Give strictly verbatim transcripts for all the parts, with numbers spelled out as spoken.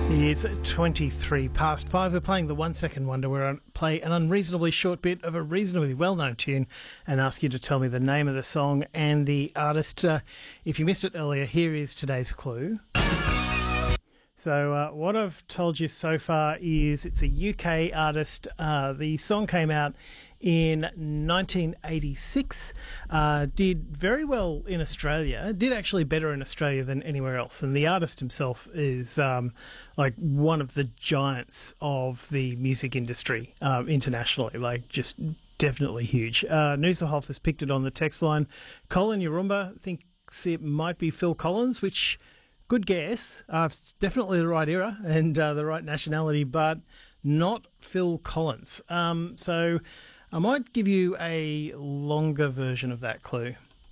It's twenty-three past five. We're playing the One Second Wonder, where I play an unreasonably short bit of a reasonably well-known tune and ask you to tell me the name of the song and the artist. Uh, if you missed it earlier, here is today's clue. So uh, what I've told you so far is it's a U K artist. Uh, the song came out in nineteen eighty-six, uh, did very well in Australia, did actually better in Australia than anywhere else. And the artist himself is um, like one of the giants of the music industry um, internationally, like just definitely huge. Uh, Noosahoff has picked it on the text line. Colin Yarumba thinks it might be Phil Collins, which... good guess. Uh, it's definitely the right era and uh, the right nationality, but not Phil Collins. Um, so I might give you a longer version of that clue.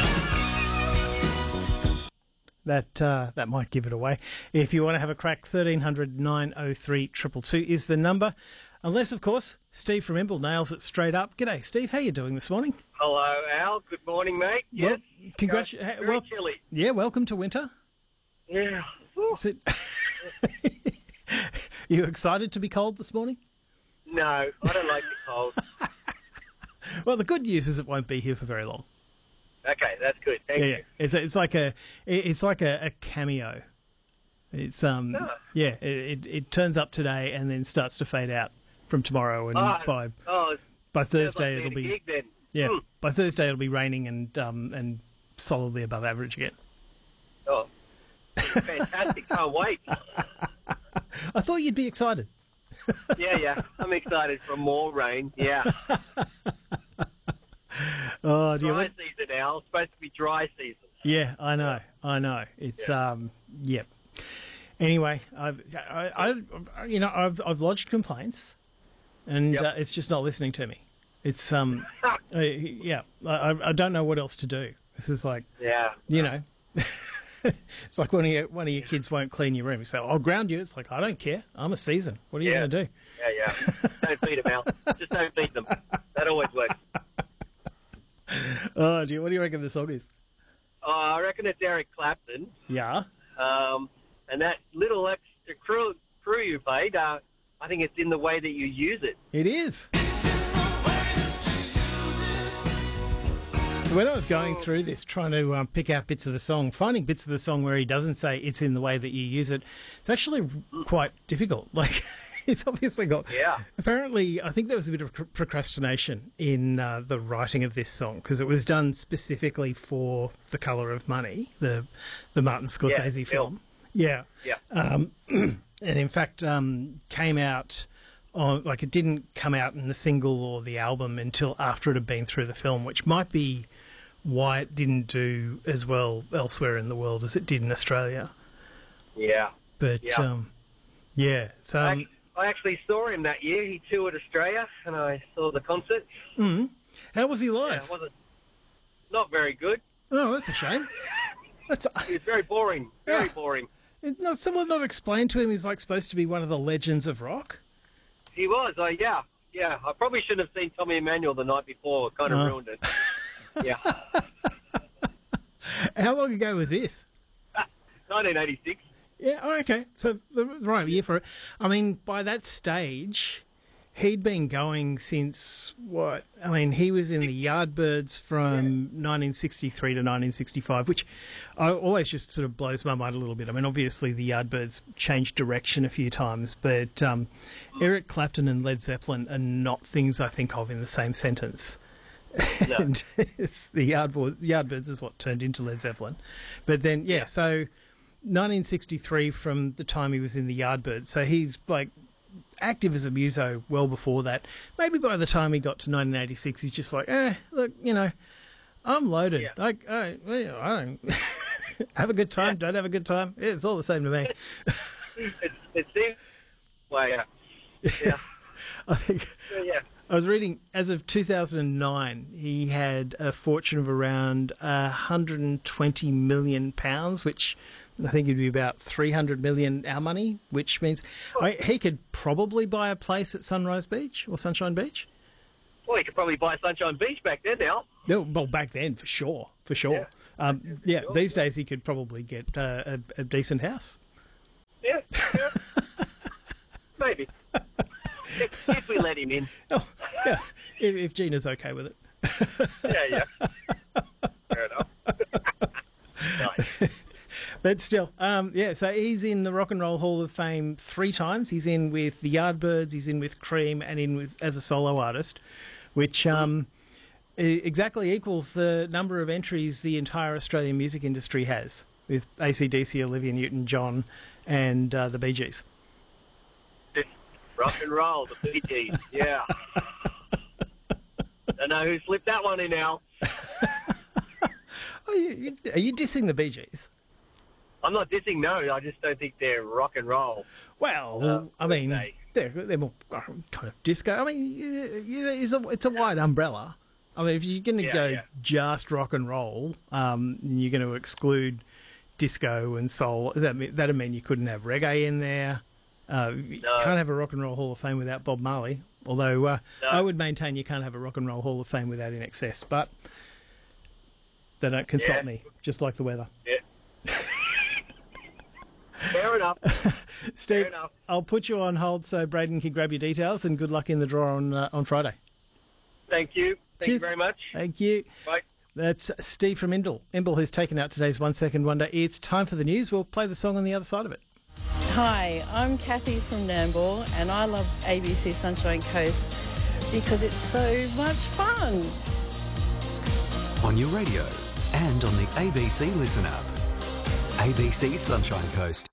That uh, that might give it away. If you want to have a crack, thirteen hundred nine oh three two two two is the number. Unless, of course, Steve from Imble nails it straight up. G'day, Steve. How you doing this morning? Hello, Al. Good morning, mate. Yes. Well, congratulations. Very well, chilly. Yeah, welcome to winter. Yeah. Is it... You excited to be cold this morning? No, I don't like the cold. Well, the good news is it won't be here for very long. Okay, that's good. Thank Yeah, you. yeah. It's a, it's like a it's like a, a cameo. It's um Oh. yeah, it, it it turns up today and then starts to fade out from tomorrow, and Oh, by oh, it by sounds Thursday like it'll being a be gig then. yeah Hmm. by Thursday it'll be raining and um and solidly above average again. Oh, fantastic. Can't wait. I thought you'd be excited. Yeah, yeah. I'm excited for more rain. Yeah. Oh, do you Dry want... season, Al. It's supposed to be dry season. Yeah, I know, I know. It's um yep. Anyway, I've I, I you know I've I've lodged complaints, and Yep. uh, it's just not listening to me. It's um uh, yeah. I I don't know what else to do. This is like Yeah. you know. It's like one of your one of your kids won't clean your room. You say, "I'll ground you." It's like, I don't care. I'm a season. What are you Yeah. going to do? Yeah, yeah. Don't feed them, Al. Just don't feed them. That always works. Oh, do you, what do you reckon the song is? Oh, I reckon it's Eric Clapton. Yeah. Um, and that little extra crew, crew you played, uh, I think it's in the way that you use it. It is. So when I was going through this, trying to um, pick out bits of the song, finding bits of the song where he doesn't say it's in the way that you use it, it's actually quite difficult. Like, he's obviously got... Yeah. Apparently, I think there was a bit of cr- procrastination in uh, the writing of this song, because it was done specifically for The Colour of Money, the the Martin Scorsese Yeah, film. Yeah. Yeah. Um, and in fact, um, came out on, like, it didn't come out in the single or the album until after it had been through the film, which might be why it didn't do as well elsewhere in the world as it did in Australia. Yeah. But Yeah. um, yeah, so um, I, I actually saw him that year. He toured Australia, and I saw the concert. mm, how was he Yeah, live? it wasn't not very good. Oh, that's a shame. That's It was very boring. Very Yeah. boring. it, not someone not explained to him he's like supposed to be one of the legends of rock. He was. I yeah, yeah. I probably shouldn't have seen Tommy Emmanuel the night before. It kind of Oh. ruined it. Yeah. How long ago was this? nineteen eighty-six. Yeah, oh, okay. So the right year for it. I mean, by that stage, he'd been going since what? I mean, he was in the Yardbirds from nineteen sixty-three to nineteen sixty-five, which I always just sort of blows my mind a little bit. I mean, obviously the Yardbirds changed direction a few times, but um, Eric Clapton and Led Zeppelin are not things I think of in the same sentence. No. And it's the Yardbirds, Yardbirds is what turned into Led Zeppelin. But then, yeah, so nineteen sixty-three from the time he was in the Yardbirds. So he's like active as a muso well before that. Maybe by the time he got to nineteen eighty-six, he's just like, eh, look, you know, I'm loaded. Yeah. Like, I, well, I don't have a good time, don't have a good time. Yeah, it's all the same to me. It, it seems. Well, yeah. Yeah. I think Yeah. I was reading, as of two thousand nine, he had a fortune of around one hundred twenty million pounds, which I think it'd be about three hundred million our money, which means I, he could probably buy a place at Sunrise Beach or Sunshine Beach. Well, you could probably buy Sunshine Beach back then now. No, well, back then, for sure, for sure. Yeah. Um, yeah, sure, these days he could probably get uh, a, a decent house. Yeah. Yeah. let him in. Oh, yeah, if, if Gina's okay with it. Yeah, yeah. Fair enough. Nice. But still, um, yeah, so he's in the Rock and Roll Hall of Fame three times. He's in with the Yardbirds, he's in with Cream, and in with, as a solo artist, which um, e- exactly equals the number of entries the entire Australian music industry has, with A C D C, Olivia Newton-John, and uh, the Bee Gees. Rock and roll, the Bee Gees, yeah. Don't know who slipped that one in, Al. Oh, you, you, are you dissing the Bee Gees? I'm not dissing, no. I just don't think they're rock and roll. Well, Uh, I mean, they- they're, they're more kind of disco. I mean, you- you- it's a, it's a wide umbrella. I mean, if you're going to Yeah, go yeah. just rock and roll, um, and you're going to exclude disco and soul, that me- that'd mean you couldn't have reggae in there. Uh, you No. can't have a Rock and Roll Hall of Fame without Bob Marley, although uh, No. I would maintain you can't have a Rock and Roll Hall of Fame without In Excess, but they don't consult Yeah. me, just like the weather. Yeah. Fair enough. Steve, Fair enough. I'll put you on hold so Braden can grab your details, and good luck in the draw on uh, on Friday. Thank you. Thank Cheers. you very much. Thank you. Bye. That's Steve from Imbil. Imbil, who's taken out today's One Second Wonder. It's time for the news. We'll play the song on the other side of it. Hi, I'm Kathy from Nambour and I love A B C Sunshine Coast because it's so much fun. On your radio and on the A B C Listen app. A B C Sunshine Coast.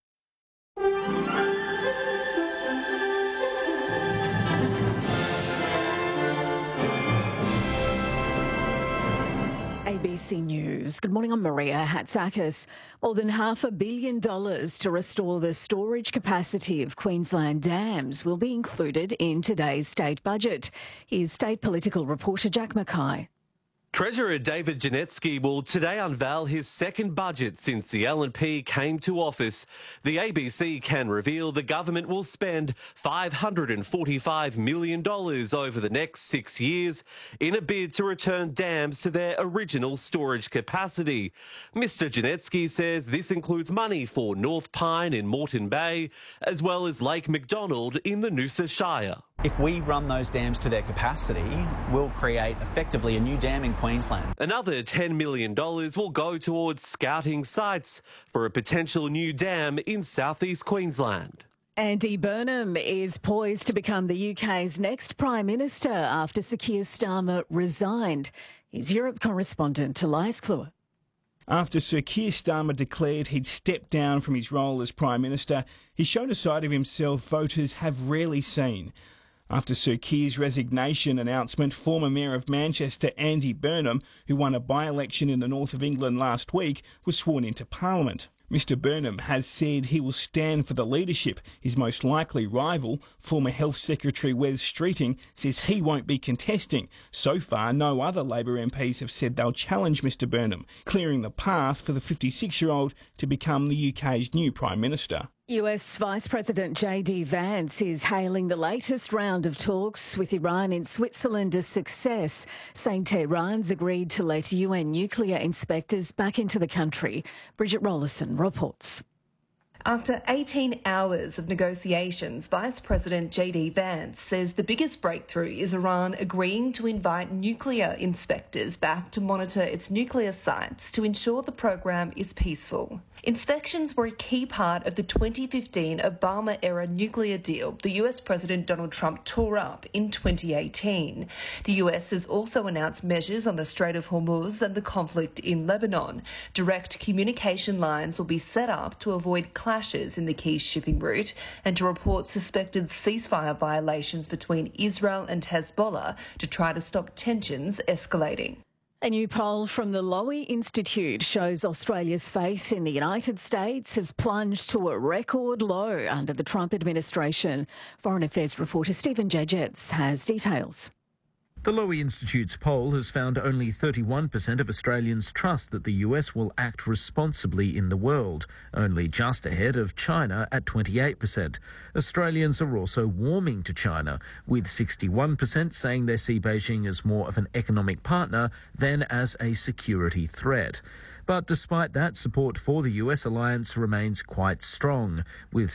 A B C News. Good morning, I'm Maria Hatzakis. More than half a billion dollars to restore the storage capacity of Queensland dams will be included in today's state budget. Here's state political reporter Jack Mackay. Treasurer David Janetsky will today unveil his second budget since the L N P came to office. The A B C can reveal the government will spend five hundred forty-five million dollars over the next six years in a bid to return dams to their original storage capacity. Mister Janetsky says this includes money for North Pine in Moreton Bay, as well as Lake McDonald in the Noosa Shire. If we run those dams to their capacity, we'll create effectively a new dam in Queensland. Another ten million dollars will go towards scouting sites for a potential new dam in southeast Queensland. Andy Burnham is poised to become the U K's next Prime Minister after Sir Keir Starmer resigned. He's Europe correspondent Elias Kluwer. After Sir Keir Starmer declared he'd stepped down from his role as Prime Minister, he showed a side of himself voters have rarely seen. After Sir Keir's resignation announcement, former Mayor of Manchester Andy Burnham, who won a by-election in the north of England last week, was sworn into Parliament. Mister Burnham has said he will stand for the leadership. His most likely rival, former Health Secretary Wes Streeting, says he won't be contesting. So far, no other Labor M Ps have said they'll challenge Mister Burnham, clearing the path for the fifty-six-year-old to become the U K's new Prime Minister. U S Vice President J D Vance is hailing the latest round of talks with Iran in Switzerland a success, saying Tehran's agreed to let U N nuclear inspectors back into the country. Bridget Rollerson reports. After eighteen hours of negotiations, Vice President J D Vance says the biggest breakthrough is Iran agreeing to invite nuclear inspectors back to monitor its nuclear sites to ensure the program is peaceful. Inspections were a key part of the twenty fifteen Obama-era nuclear deal the U S President Donald Trump tore up in twenty eighteen. The U S has also announced measures on the Strait of Hormuz and the conflict in Lebanon. Direct communication lines will be set up to avoid clashes in the key shipping route and to report suspected ceasefire violations between Israel and Hezbollah to try to stop tensions escalating. A new poll from the Lowy Institute shows Australia's faith in the United States has plunged to a record low under the Trump administration. Foreign Affairs reporter Stephen Jejets has details. The Lowy Institute's poll has found only thirty-one percent of Australians trust that the U S will act responsibly in the world, only just ahead of China at twenty-eight percent. Australians are also warming to China, with sixty-one percent saying they see Beijing as more of an economic partner than as a security threat. But despite that, support for the U S alliance remains quite strong, with